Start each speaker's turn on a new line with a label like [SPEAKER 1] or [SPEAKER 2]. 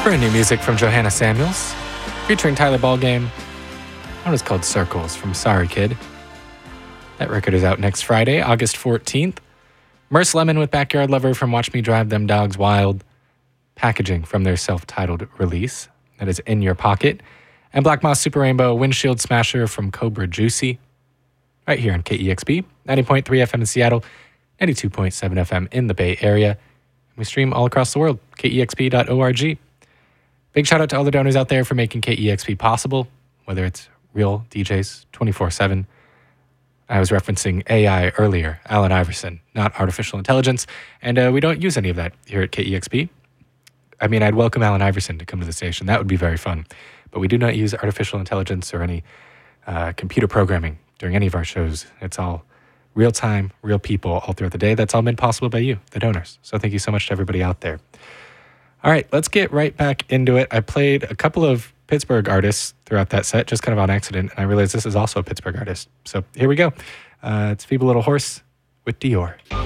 [SPEAKER 1] Brand new music from Johanna Samuels, featuring Tyler Ballgame. One is called Circles from Sorry Kid. That record is out next Friday, August 14th. Merce Lemon with Backyard Lover from Watch Me Drive Them Dogs Wild. Packaging from their self-titled release. That is In Your Pocket. And Black Moss Super Rainbow, Windshield Smasher from Cobra Juicy. Right here on KEXP, 90.3 FM in Seattle, 92.7 FM in the Bay Area. We stream all across the world, kexp.org. Big shout out to all the donors out there for making KEXP possible, whether it's real DJs 24/7. I was referencing AI earlier, Allen Iverson, not artificial intelligence, and we don't use any of that here at KEXP. I mean, I'd welcome Allen Iverson to come to the station. That would be very fun. But we do not use artificial intelligence or any computer programming during any of our shows. It's all real time, real people all throughout the day. That's all made possible by you, the donors. So thank you so much to everybody out there. All right, let's get right back into it. I played a couple of Pittsburgh artists throughout that set, just kind of on accident, and I realized this is also a Pittsburgh artist. So here we go. It's Feeble Little Horse with Dior.